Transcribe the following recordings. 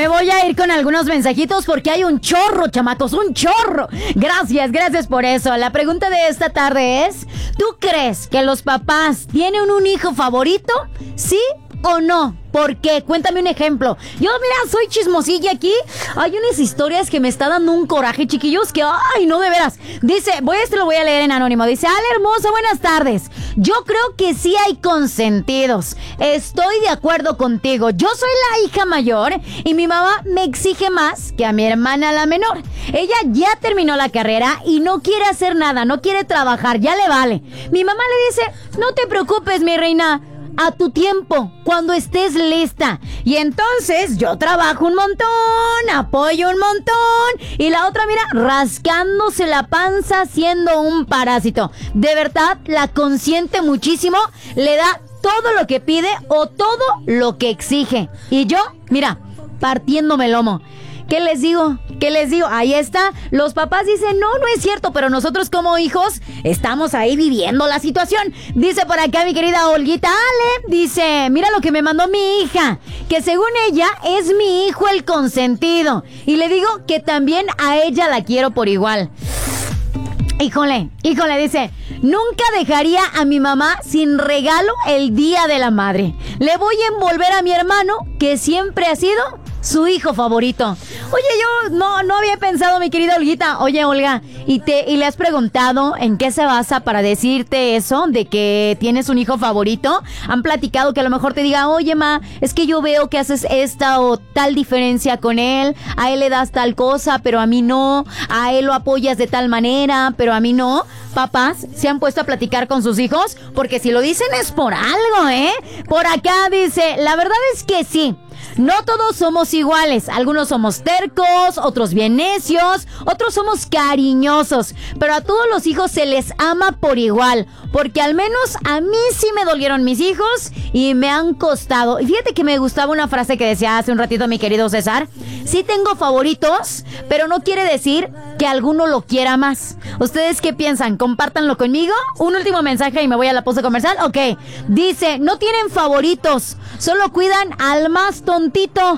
Me voy a ir con algunos mensajitos porque hay un chorro, chamacos, un chorro. Gracias por eso. La pregunta de esta tarde es, ¿tú crees que los papás tienen un hijo favorito? ¿Sí o no? ¿Por qué? Cuéntame un ejemplo. Yo, mira, soy chismosilla aquí. Hay unas historias que me está dando un coraje, chiquillos, que, ay, no, de veras. Dice, lo voy a leer en anónimo. Dice, Ale, hermosa, buenas tardes. Yo creo que sí hay consentidos. Estoy de acuerdo contigo. Yo soy la hija mayor y mi mamá me exige más que a mi hermana la menor. Ella ya terminó la carrera y no quiere hacer nada, no quiere trabajar, ya le vale. Mi mamá le dice, no te preocupes, mi reina, a tu tiempo, cuando estés lista. Y entonces yo trabajo un montón, apoyo un montón, y la otra, mira, rascándose la panza siendo un parásito. De verdad, la consiente muchísimo, le da todo lo que pide o todo lo que exige. Y yo, mira, partiéndome el lomo. ¿Qué les digo? Ahí está. Los papás dicen, no es cierto, pero nosotros como hijos estamos ahí viviendo la situación. Dice por acá mi querida Olguita Ale, dice, mira lo que me mandó mi hija, que según ella es mi hijo el consentido. Y le digo que también a ella la quiero por igual. Híjole, dice, nunca dejaría a mi mamá sin regalo el Día de la Madre. Le voy a envolver a mi hermano, que siempre ha sido su hijo favorito. Oye, yo no había pensado, mi querida Olguita. Oye, Olga, ¿y le has preguntado en qué se basa para decirte eso de que tienes un hijo favorito? ¿Han platicado que a lo mejor te diga, oye, ma, es que yo veo que haces esta o tal diferencia con él, a él le das tal cosa, pero a mí no, a él lo apoyas de tal manera, pero a mí no? Papás, ¿se han puesto a platicar con sus hijos? Porque si lo dicen es por algo, ¿eh? Por acá dice, la verdad es que sí. No todos somos iguales, algunos somos tercos, otros bien necios, otros somos cariñosos, pero a todos los hijos se les ama por igual, porque al menos a mí sí me dolieron mis hijos y me han costado. Y fíjate que me gustaba una frase que decía hace un ratito mi querido César, sí tengo favoritos, pero no quiere decir que alguno lo quiera más. ¿Ustedes qué piensan? Compártanlo conmigo. Un último mensaje y me voy a la pausa comercial. Ok, dice, no tienen favoritos, solo cuidan al más tontito.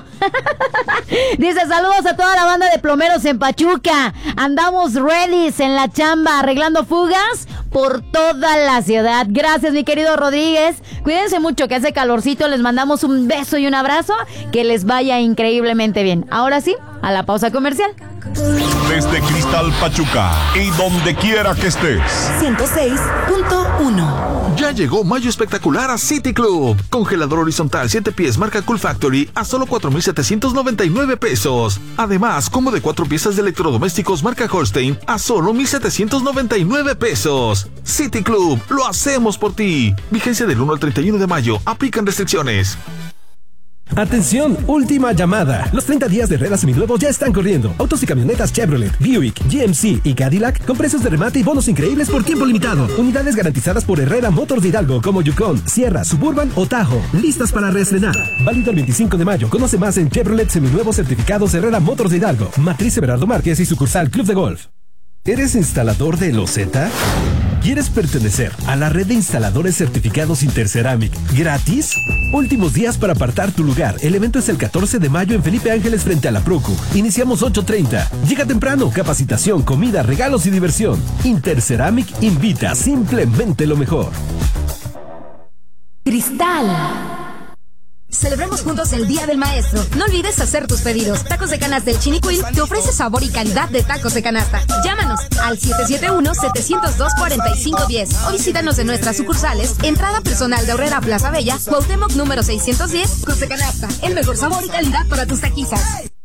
Dice, saludos a toda la banda de plomeros en Pachuca. Andamos ready en la chamba, arreglando fugas por toda la ciudad. Gracias, mi querido Rodríguez. Cuídense mucho, que hace calorcito. Les mandamos un beso y un abrazo. Que les vaya increíblemente bien. Ahora sí, a la pausa comercial. Desde Cristal Pachuca y donde quiera que estés, 106.1. Ya llegó mayo espectacular a City Club. Congelador horizontal 7 pies marca Cool Factory a solo 4,799 pesos. Además, combo de 4 piezas de electrodomésticos marca Holstein a solo 1,799 pesos. City Club, lo hacemos por ti. Vigencia del 1 al 31 de mayo. Aplican restricciones. Atención, última llamada. Los 30 días de Herrera Seminuevos ya están corriendo. Autos y camionetas Chevrolet, Buick, GMC y Cadillac con precios de remate y bonos increíbles por tiempo limitado. Unidades garantizadas por Herrera Motors de Hidalgo como Yukon, Sierra, Suburban o Tahoe. Listas para reestrenar. Válido el 25 de mayo. Conoce más en Chevrolet Seminuevos certificados Herrera Motors de Hidalgo. Matriz Everardo Márquez y sucursal Club de Golf. ¿Eres instalador de loseta? ¿Quieres pertenecer a la red de instaladores certificados Interceramic gratis? Últimos días para apartar tu lugar. El evento es el 14 de mayo en Felipe Ángeles frente a la Procu. Iniciamos 8:30. Llega temprano. Capacitación, comida, regalos y diversión. Interceramic invita, simplemente lo mejor. Cristal. Celebremos juntos el Día del Maestro. No olvides hacer tus pedidos. Tacos de Canasta del Chinicuil te ofrece sabor y calidad de tacos de canasta. Llámanos al 771-702-4510 o visítanos en nuestras sucursales. Entrada personal de Herrera Plaza Bella, Cuauhtémoc número 610, Tacos de Canasta. El mejor sabor y calidad para tus taquizas.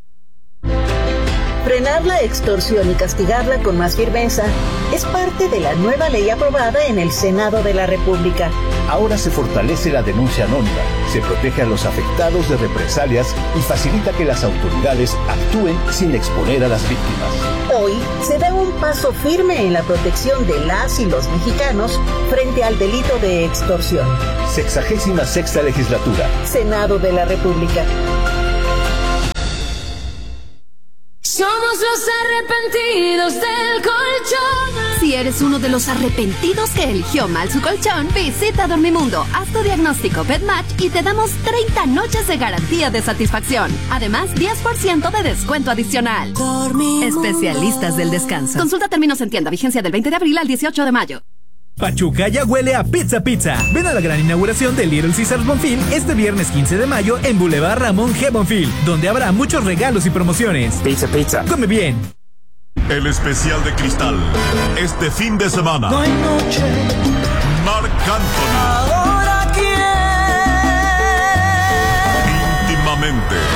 Frenar la extorsión y castigarla con más firmeza es parte de la nueva ley aprobada en el Senado de la República. Ahora se fortalece la denuncia anónima, se protege a los afectados de represalias y facilita que las autoridades actúen sin exponer a las víctimas. Hoy se da un paso firme en la protección de las y los mexicanos frente al delito de extorsión. 66ª Legislatura. Senado de la República. Somos los arrepentidos del colchón. Si eres uno de los arrepentidos que eligió mal su colchón, visita Dormimundo, haz tu diagnóstico PetMatch y te damos 30 noches de garantía de satisfacción. Además, 10% de descuento adicional. Especialistas del descanso. Consulta términos en tienda. Vigencia del 20 de abril al 18 de mayo. Pachuca ya huele a pizza. Ven a la gran inauguración de Little Caesars Bonfil este viernes 15 de mayo en Boulevard Ramón G. Bonfil, donde habrá muchos regalos y promociones. Pizza. Come bien. El especial de Cristal. Este fin de semana. No hay noche. Marc Anthony. Ahora quién. Íntimamente.